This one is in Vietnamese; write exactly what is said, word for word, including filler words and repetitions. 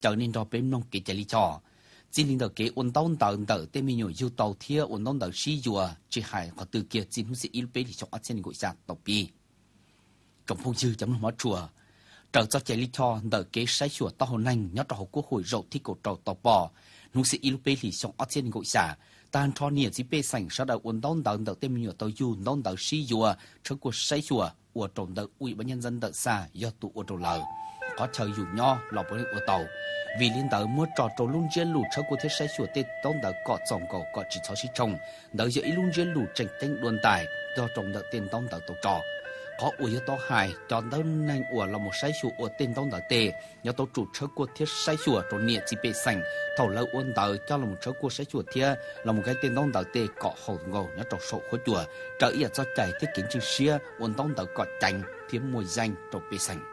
trở nên đó bên nông kế chạy lý cho chỉ nên được kế ổn đau đau đau tên mình nhiều yêu tàu thia ổn đau đau xí dùa chỉ hay có từ kia chỉ muốn sẽ yêu bé thì cho ăn trên gọi ra tàu pi cộng phong dư chấm hóa chùa trở cho chạy lý cho đỡ kế sai chùa tàu hồ nành nhớ tàu quốc hội rộng thì cổ tàu tàu bò nung sẽ yêu bé thì cho ăn trên gọi ra tan cho nhiều chỉ bé sành sau đó ổn đau đau đau tên mình nhiều tàu du đau đau xí dùa trong cuộc sai chùa của trộn đỡ ủy ban nhân dân đỡ xa do tụ ở đầu lờ có chờ dù nho lọc với ở tàu vì liên đỡ mua trò trâu luôn trên lù sau cuộc thế sai chùa tết đón đỡ cọ trồng cầu cọ chỉ cho xí trồng đỡ giữa luôn trên lù tranh tranh đuôn tài do trồng đỡ tiền đón đỡ tổ trò có ủi to hài cho đỡ nhanh ủa là một sai chùa ở tiền đón đỡ tề do tổ chủ sau cuộc thế sai chùa trộn nhiệt chỉ bề sành thầu lâu ôn đỡ cho là một sau cuộc sai chùa thế là một cái tiền đón đỡ tề cọ hậu ngầu nhớ trò sổ khối chùa trở ý cho chạy thiết kiến chữ xia ôn đón đỡ cọ tranh thiếm mùi danh trộn bề sành